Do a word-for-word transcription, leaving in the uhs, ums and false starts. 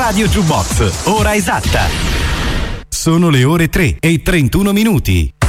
Radio Jukebox, ora esatta. Sono le ore tre e trentuno minuti.